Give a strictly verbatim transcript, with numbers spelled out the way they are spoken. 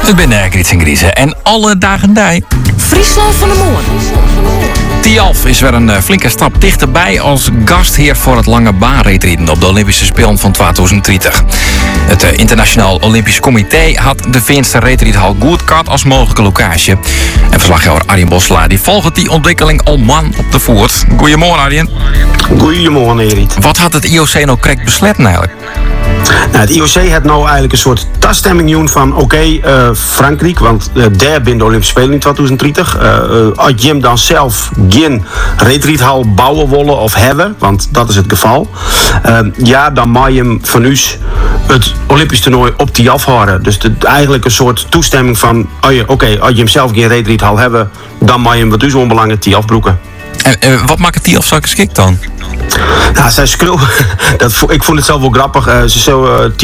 Het ben uh, Grits en Griezen en alle dagen dij. Friesland van de Moor. Tialf is weer een uh, flinke stap dichterbij als gastheer voor het lange baanreetrieden op de Olympische Spelen van tweeduizend dertig. Het uh, Internationaal Olympisch Comité had de Veense reetriethal goed gehad als mogelijke locatie. En verslaggever Arjen Bosselaar die volgt die ontwikkeling al man op de voet. Goedemorgen Arjen. Goedemorgen Erit. Wat had het I O C nou correct besletten eigenlijk? Nou, het I O C heeft nou eigenlijk een soort taststemming doen van oké, okay, uh, Frankrijk, want uh, daar binnen de Olympische Spelen in tweeduizend dertig. Uh, uh, als je hem dan zelf geen reetriethal bouwen willen of hebben, want dat is het geval. Uh, ja, dan mag je hem van u het Olympisch toernooi op die afhouden. Dus het, eigenlijk een soort toestemming van oké, okay, als je hem zelf geen reetriethal hebben, dan mag je hem wat u zo'n belangen die afbroeken. En uh, wat maakt het die afzak geschikt dan? Nou, zij scrul, dat, ik vond het zelf wel grappig. Uh, ze zo, uh,